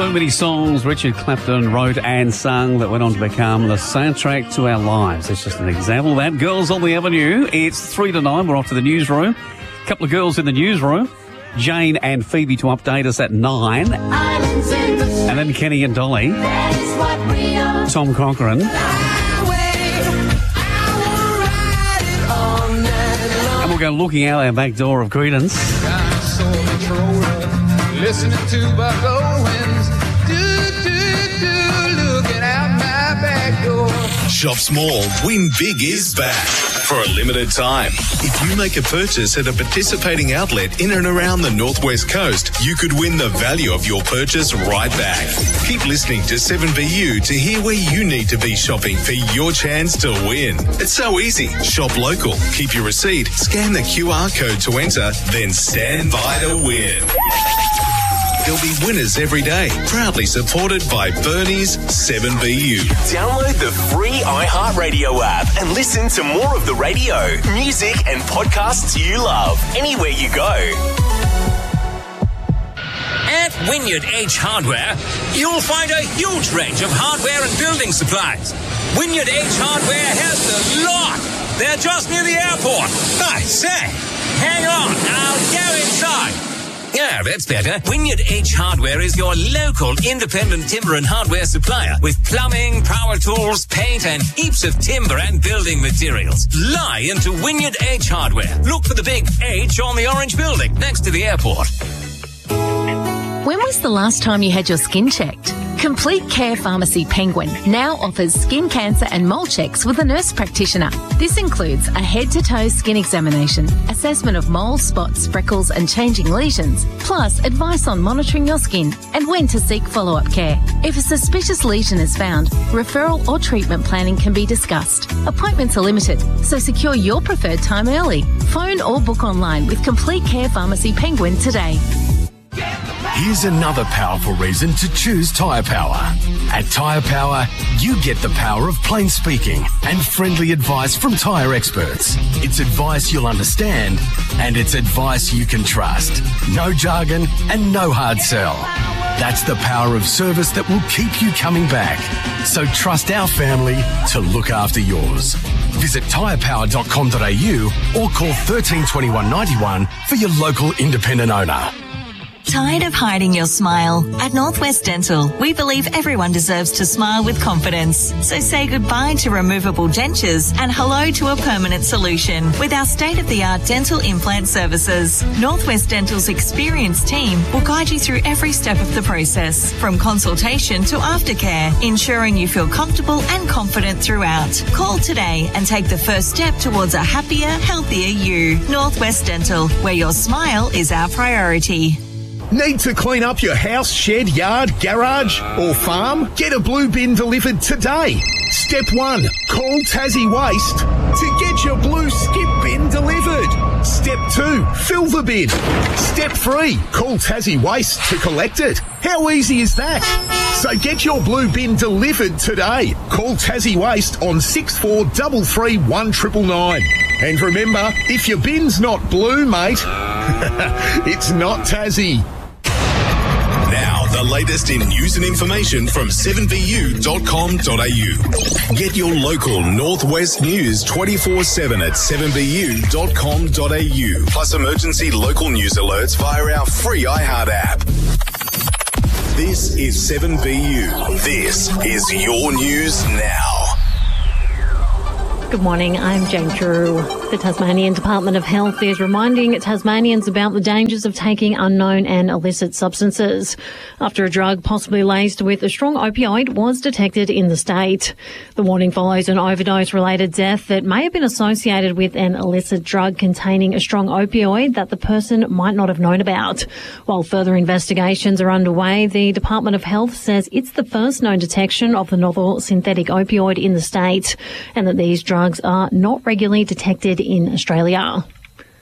So many songs Richard Clapton wrote and sung that went on to become the soundtrack to our lives. It's just an example of that. Girls on the Avenue. It's 3 to 9. We're off to the newsroom. A couple of girls in the newsroom. Jane and Phoebe to update us at 9. And then Kenny and Dolly. Tom Cochrane. And we'll go looking out our back door of Credence. Listening to Buck Owens, looking out my back door. Shop small, win big is back for a limited time. If you make a purchase at a participating outlet in and around the Northwest Coast, you could win the value of your purchase right back. Keep listening to 7BU to hear where you need to be shopping for your chance to win. It's so easy. Shop local, keep your receipt, scan the QR code to enter, then stand by to win. There'll be winners every day. Proudly supported by Bernie's 7BU. Download the free iHeartRadio app and listen to more of the radio, music and podcasts you love anywhere you go. At Wynyard H Hardware, you'll find a huge range of hardware and building supplies. Wynyard H Hardware has the lot. They're just near the airport. I say, hang on, I'll go inside. Yeah, that's better. Wynyard H Hardware is your local independent timber and hardware supplier with plumbing, power tools, paint and heaps of timber and building materials. Lie into Wynyard H Hardware. Look for the big H on the orange building next to the airport. When was the last time you had your skin checked? Complete Care Pharmacy Penguin now offers skin cancer and mole checks with a nurse practitioner. This includes a head-to-toe skin examination, assessment of moles, spots, freckles and changing lesions, plus advice on monitoring your skin and when to seek follow-up care. If a suspicious lesion is found, referral or treatment planning can be discussed. Appointments are limited, so secure your preferred time early. Phone or book online with Complete Care Pharmacy Penguin today. Here's another powerful reason to choose Tyre Power. At Tyre Power, you get the power of plain speaking and friendly advice from tyre experts. It's advice you'll understand and it's advice you can trust. No jargon and no hard sell. That's the power of service that will keep you coming back. So trust our family to look after yours. Visit tyrepower.com.au or call 13 21 91 for your local independent owner. Tired of hiding your smile? At Northwest Dental, we believe everyone deserves to smile with confidence. So say goodbye to removable dentures and hello to a permanent solution with our state-of-the-art dental implant services. Northwest Dental's experienced team will guide you through every step of the process, from consultation to aftercare, ensuring you feel comfortable and confident throughout. Call today and take the first step towards a happier, healthier you. Northwest Dental, where your smile is our priority. Need to clean up your house, shed, yard, garage or farm? Get a blue bin delivered today. Step 1, call Tassie Waste to get your blue skip bin delivered. Step 2, fill the bin. Step 3, call Tassie Waste to collect it. How easy is that? So get your blue bin delivered today. Call Tassie Waste on 6433 1999. And remember, if your bin's not blue, mate, it's not Tassie. Now, the latest in news and information from 7bu.com.au. Get your local Northwest news 24/7 at 7bu.com.au. Plus emergency local news alerts via our free iHeart app. This is 7BU. This is your news now. Good morning, I'm Jane Drew. The Tasmanian Department of Health is reminding Tasmanians about the dangers of taking unknown and illicit substances after a drug possibly laced with a strong opioid was detected in the state. The warning follows an overdose-related death that may have been associated with an illicit drug containing a strong opioid that the person might not have known about. While further investigations are underway, the Department of Health says it's the first known detection of the novel synthetic opioid in the state and that these drugs are not regularly detected in Australia.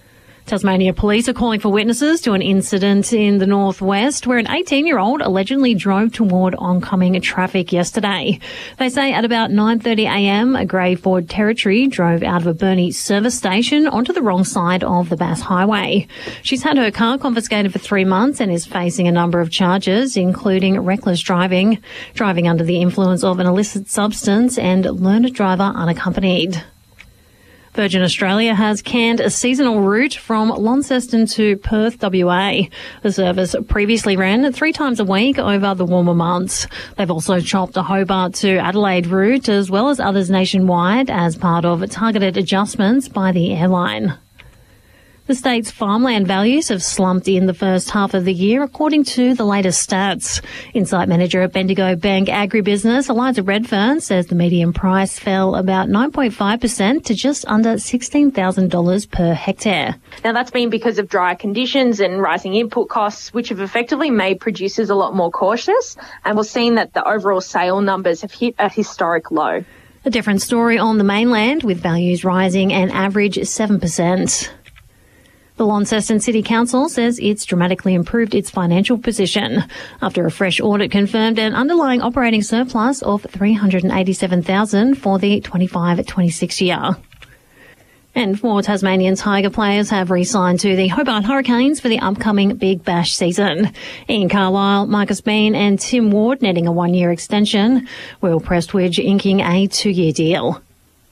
Tasmania Police are calling for witnesses to an incident in the northwest where an 18-year-old allegedly drove toward oncoming traffic yesterday. They say at about 9:30am, a grey Ford Territory drove out of a Burnie service station onto the wrong side of the Bass Highway. She's had her car confiscated for 3 months and is facing a number of charges, including reckless driving, driving under the influence of an illicit substance and learned driver unaccompanied. Virgin Australia has canned a seasonal route from Launceston to Perth, WA. The service previously ran 3 times a week over the warmer months. They've also chopped a Hobart to Adelaide route as well as others nationwide as part of targeted adjustments by the airline. The state's farmland values have slumped in the first half of the year, according to the latest stats. Insight manager at Bendigo Bank Agribusiness, Eliza Redfern, says the median price fell about 9.5% to just under $16,000 per hectare. Now, that's been because of drier conditions and rising input costs, which have effectively made producers a lot more cautious. And we're seeing that the overall sale numbers have hit a historic low. A different story on the mainland, with values rising an average 7%. The Launceston City Council says it's dramatically improved its financial position after a fresh audit confirmed an underlying operating surplus of $387,000 for the 25-26 year. And 4 Tasmanian Tiger players have re-signed to the Hobart Hurricanes for the upcoming Big Bash season. Ian Carlisle, Marcus Bean and Tim Ward netting a 1-year extension. Will Prestwidge inking a 2-year deal.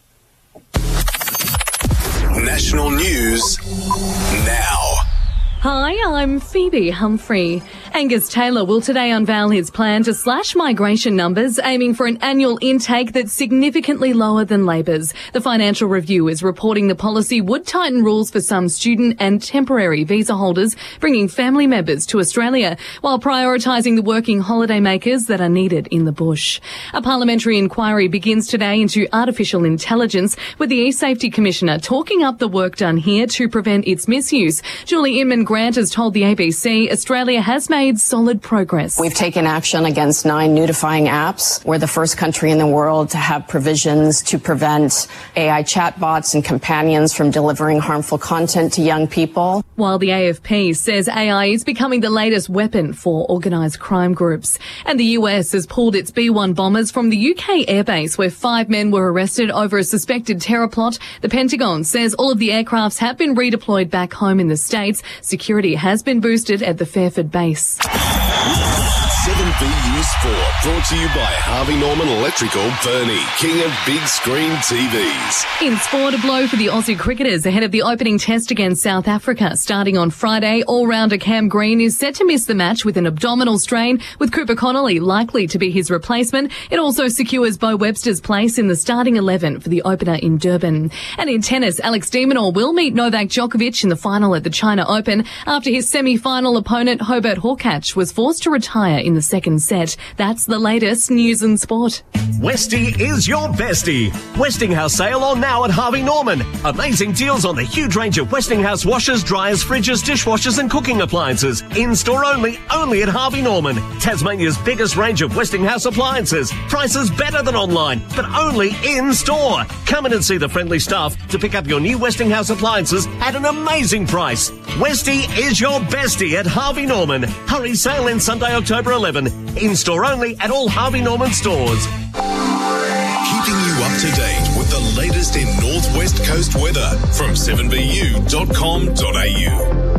National news now. Hi, I'm Phoebe Humphrey. Angus Taylor will today unveil his plan to slash migration numbers, aiming for an annual intake that's significantly lower than Labor's. The Financial Review is reporting the policy would tighten rules for some student and temporary visa holders bringing family members to Australia, while prioritising the working holidaymakers that are needed in the bush. A parliamentary inquiry begins today into artificial intelligence, with the eSafety Commissioner talking up the work done here to prevent its misuse. Julie Inman-Grant has told the ABC Australia has made solid progress. We've taken action against 9 nudifying apps. We're the first country in the world to have provisions to prevent AI chatbots and companions from delivering harmful content to young people. While the AFP says AI is becoming the latest weapon for organised crime groups. And the US has pulled its B-1 bombers from the UK airbase, where 5 men were arrested over a suspected terror plot. The Pentagon says all of the aircrafts have been redeployed back home in the States. Security has been boosted at the Fairford base. 7VU Sport, brought to you by Harvey Norman Electrical, Burnie, king of big screen TVs. In sport, a blow for the Aussie cricketers ahead of the opening test against South Africa. Starting on Friday, all-rounder Cam Green is set to miss the match with an abdominal strain, with Cooper Connolly likely to be his replacement. It also secures Bo Webster's place in the starting 11 for the opener in Durban. And in tennis, Alex de Minaur will meet Novak Djokovic in the final at the China Open after his semi-final opponent Hubert Hurkacz was forced to retire in the second set. That's the latest news and sport. Westie is your bestie. Westinghouse sale on now at Harvey Norman. Amazing deals on the huge range of Westinghouse washers, dryers, fridges, dishwashers and cooking appliances. In-store only at Harvey Norman. Tasmania's biggest range of Westinghouse appliances. Prices better than online, but only in-store. Come in and see the friendly staff to pick up your new Westinghouse appliances at an amazing price. Westie is your bestie at Harvey Norman. Hurry, sale ends Sunday, October 11. In-store only at all Harvey Norman stores. Keeping you up to date with the latest in Northwest Coast weather from 7vu.com.au.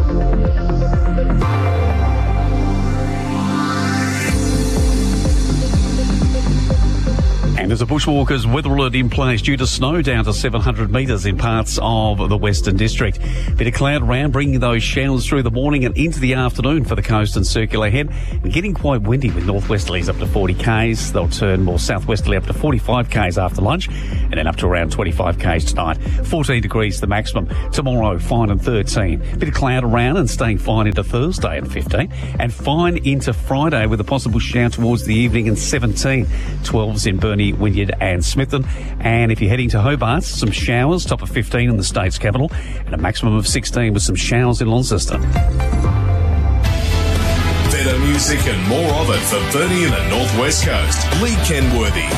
And there's a bushwalkers weather alert in place due to snow down to 700 metres in parts of the Western District. Bit of cloud around, bringing those showers through the morning and into the afternoon for the coast and circular head. And getting quite windy with northwesterlies up to 40 k's. They'll turn more southwesterly up to 45 k's after lunch, and then up to around 25 k's tonight. 14 degrees the maximum. Tomorrow, fine and 13. Bit of cloud around and staying fine into Thursday at 15. And fine into Friday with a possible shower towards the evening and 17. 12s in Burnie, Wynyard and Smithton. And if you're heading to Hobart, some showers, top of 15 in the state's capital, and a maximum of 16 with some showers in Launceston. Better music and more of it for Burnie and the Northwest Coast. Lee Kenworthy.